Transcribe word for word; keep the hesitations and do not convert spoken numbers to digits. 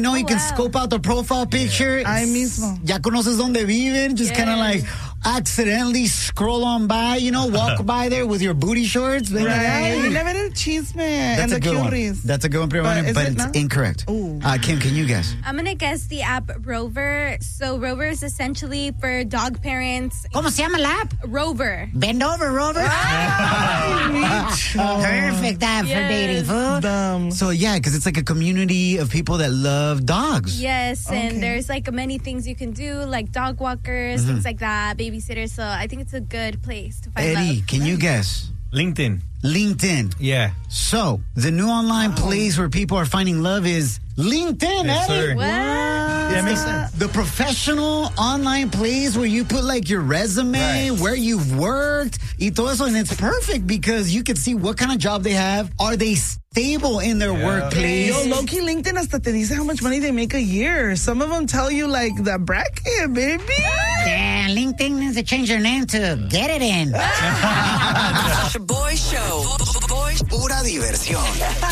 know, you oh, can wow. scope out the profile picture. Ahí mismo. Ya conoces donde viven. Just Yes. kind of like accidentally scroll on by, you know, walk by there with your booty shorts. Right. Right. You never did chisme. That's and a the good one. curies. That's a good one, But but, is but it it's not? incorrect. Ooh. Uh, Kim, can you guess? I'm going to guess the app Rover. So Rover is essentially for dog parents. ¿Cómo se llama la app? Rover. Bend over, Rover. Perfect app for Yes. dating, fool. Dumb. So, yeah, because it's like a community of people that love dogs. Yes, Okay. and there's like many things you can do, like dog walkers, things like that, babysitters. So I think it's a good place to find Eddie, love. can you guess? LinkedIn. LinkedIn. Yeah. So, the new online place where people are finding love is LinkedIn, Yes, Eddie. sir. What? Yeah, it makes sense. The professional online place where you put like your resume, Right. where you've worked, y todo eso, and it's perfect because you can see what kind of job they have. Are they stable in their Yeah. workplace? Yo, low-key LinkedIn hasta te dice how much money they make a year. Some of them tell you, like, the bracket, baby. Yeah, LinkedIn needs to change their name to Get It In. Boy Show. Boy, pura diversión.